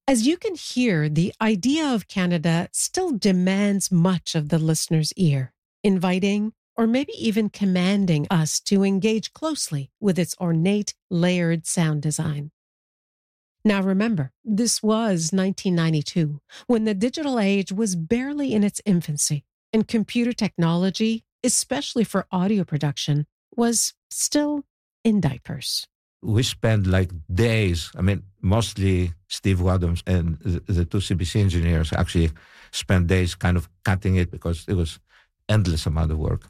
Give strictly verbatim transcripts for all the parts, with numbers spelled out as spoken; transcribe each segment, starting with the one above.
As you can hear, the idea of Canada still demands much of the listener's ear, inviting or maybe even commanding us to engage closely with its ornate, layered sound design. Now remember, this was nineteen ninety-two, when the digital age was barely in its infancy, and computer technology, especially for audio production, was still in diapers. We spent like days, I mean, mostly Steve Wadhams and the, the two C B C engineers actually spent days kind of cutting it because it was endless amount of work.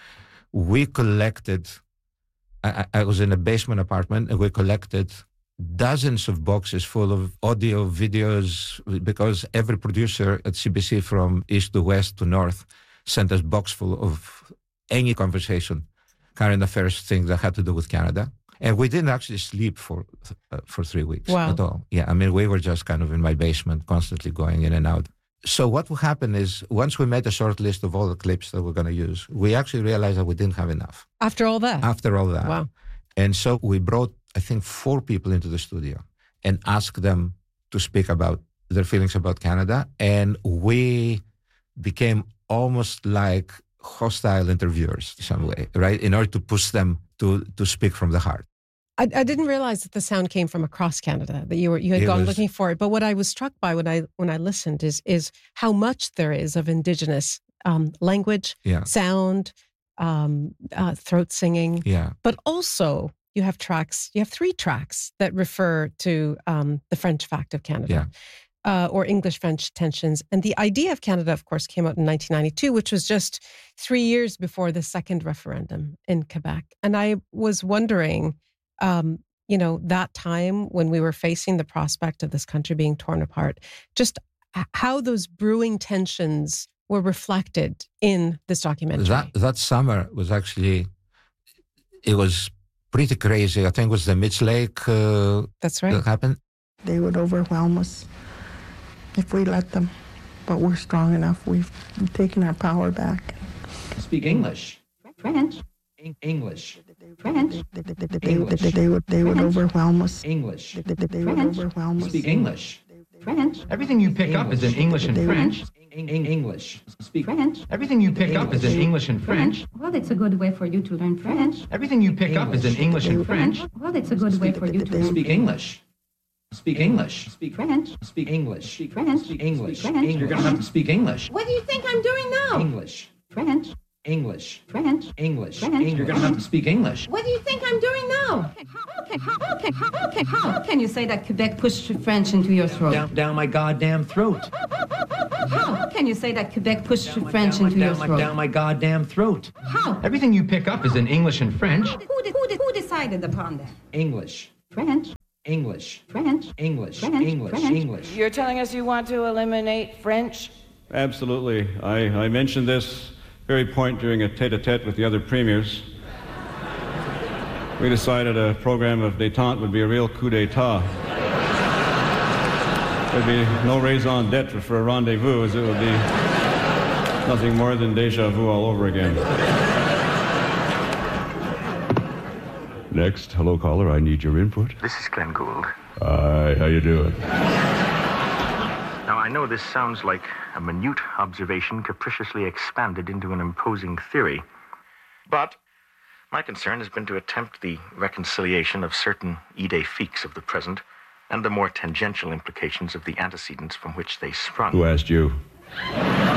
We collected, I, I was in a basement apartment, and we collected dozens of boxes full of audio, videos, because every producer at C B C from east to west to north sent us box full of any conversation, current affairs things that had to do with Canada. And we didn't actually sleep for uh, for three weeks wow. at all. Yeah, I mean, we were just kind of in my basement, constantly going in and out. So what will happen is, once we made a short list of all the clips that we're going to use, we actually realized that we didn't have enough. After all that? After all that. Wow. And so we brought, I think, four people into the studio and asked them to speak about their feelings about Canada. And we became almost like hostile interviewers in some way, right? In order to push them to, to speak from the heart. I, I didn't realize that the sound came from across Canada, that you were you had It gone was- looking for it. But what I was struck by when I when I listened is is how much there is of Indigenous um, language, Yeah. sound, um, uh, throat singing, Yeah. but also you have tracks. You have three tracks that refer to um, the French fact of Canada. Yeah. Uh, or English-French tensions. And the idea of Canada, of course, came out in nineteen ninety-two, which was just three years before the second referendum in Quebec. And I was wondering, um, you know, that time when we were facing the prospect of this country being torn apart, just h- how those brewing tensions were reflected in this documentary. That that summer was actually, it was pretty crazy. I think it was the Mitch Lake uh, That's right. that happened. They would overwhelm us if we let them. But we're strong enough. We've taken our power back. Speak English. French, En- English. French, They, they, they, they, they would, they would French. overwhelm us. English. They, they, they would French. overwhelm us. Speak English. French, Everything you pick up is in English and They- French. En- en- English. Speak. French, Everything you pick up is in English and French. French. Well, it's a good way for you to learn French. Everything you pick up is in English and French. Well, it's a good way for you to learn Speak English. Speak English. Speak French. Speak English. Speak French. Speak English. Speak French. You're gonna have to speak English. What do you think I'm doing now? English. French, English. French. English. French. You're gonna have to speak English. What do you think I'm doing now? How can, how, how, can, how, can, how can you say that Quebec pushed French into your throat? Down, down my goddamn throat. How can you say that Quebec pushed French down, my, into your down, my, throat? down my goddamn throat. How? Everything you pick up is in English and French. Who, did, who, did, who decided upon that? English. French, English. French, English. French, English. French. English. You're telling us you want to eliminate French? Absolutely. I, I mentioned this very point during a tete-a-tete with the other premiers. We decided a program of détente would be a real coup d'etat. There'd be no raison d'etre for a rendezvous, as it would be nothing more than déjà vu all over again. Next, hello caller, I need your input. This is Glenn Gould. Hi, how you doing? Now, I know this sounds like a minute observation capriciously expanded into an imposing theory, but my concern has been to attempt the reconciliation of certain idées fixes of the present and the more tangential implications of the antecedents from which they sprung. Who asked you?